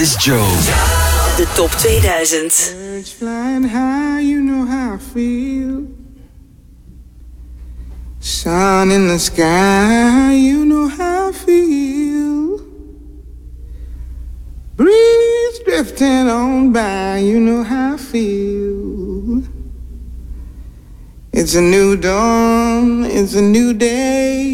is Joe. De top 2000. Birds flying high, you know how I feel. Sun in the sky, you know how I feel. Breeze drifting on by, you know how I feel. It's a new dawn, it's a new day.